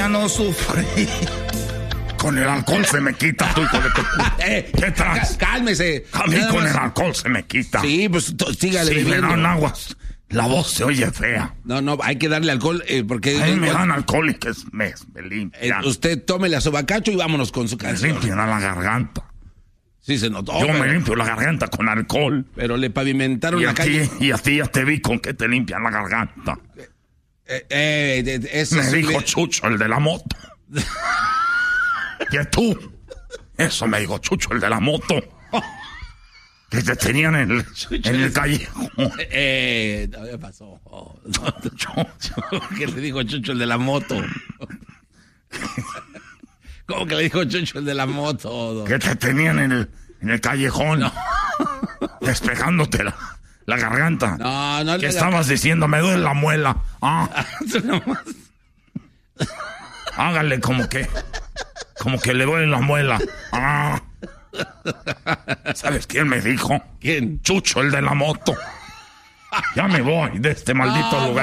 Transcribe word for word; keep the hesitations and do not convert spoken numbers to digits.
ya no sufrí. Con el alcohol se me quita, tú, hijo de tu... eh, ¿Qué traes? Cálmese. A mí Nada con más. el alcohol se me quita. Sí, pues t- sígale Sí, me bebiendo. dan aguas. La voz se oye fea. No, no, hay que darle alcohol eh, porque... A mí me eh, dan alcohol y que es- me, me eh, limpian. usted tómele a su bacacho y vámonos con su Me canción. limpian a la garganta. Sí, se notó. Yo pero, me limpio la garganta con alcohol. pero le pavimentaron Y la a, ti, calle. y a ti ya te vi con que te limpian la garganta. Eh, eh, de- de- eso Me sí dijo le- Chucho, el de la moto. Que tú. Eso me dijo Chucho, el de la moto. Que te tenían en el, en el callejón. Eh, no, ¿qué pasó? Oh, ¿Qué le dijo Chucho el de la moto? ¿Cómo que le dijo Chucho el de la moto? Que te tenían en el, en el callejón. Despejándote la, la garganta. No, no Que le estabas diciendo, me duele la muela. Ah, hágale como que, como que le duele la muela. Ah. ¿Sabes quién me dijo? ¿Quién? Chucho, el de la moto. Ya me voy de este maldito Ah, lugar.